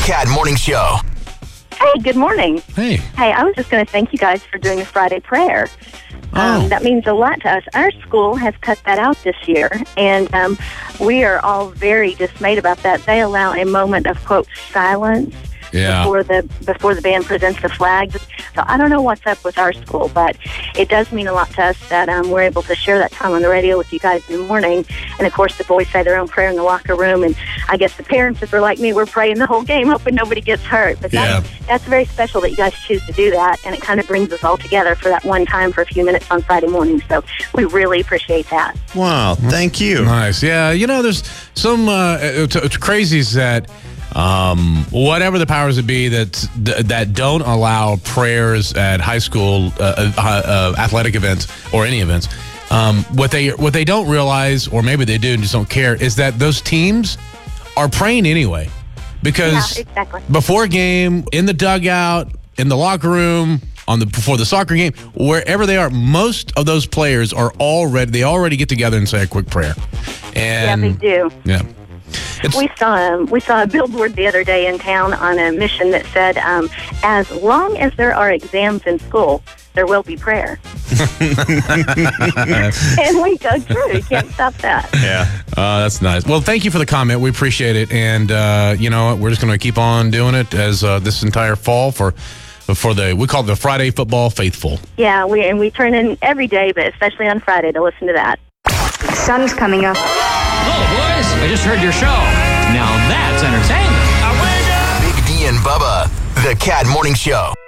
Cat Morning Show. Hey, good morning. Hey. Hey, I was just going to thank you guys for doing the Friday prayer. That means a lot to us. Our school has cut that out this year, and we are all very dismayed about that. They allow a moment of, quote, silence before the band presents the flags. So I don't know what's up with our school, but it does mean a lot to us that we're able to share that time on the radio with you guys in the morning. And, of course, the boys say their own prayer in the locker room. And I guess the parents, if they're like me, we're praying the whole game, hoping nobody gets hurt. But that's very special that you guys choose to do that. And it kind of brings us all together for that one time for a few minutes on Friday morning. So we really appreciate that. Wow, thank you. Nice. Yeah, there's some crazies that... whatever the powers that be that don't allow prayers at high school athletic events or any events, what they don't realize, or maybe they do and just don't care, is that those teams are praying anyway, because before a game, in the dugout, in the locker room, before the soccer game, wherever they are, most of those players are already get together and say a quick prayer. And they do. Yeah. We saw a billboard the other day in town on a mission that said, as long as there are exams in school, there will be prayer. And we go through. You can't stop that. Yeah. That's nice. Well, thank you for the comment. We appreciate it. And, you know what? We're just going to keep on doing it as this entire fall we call it the Friday Football Faithful. Yeah, we turn in every day, but especially on Friday to listen to that. Sun's coming up. Hello, boys. I just heard your show. Now that's entertainment. Big D and Bubba, the Cat Morning Show.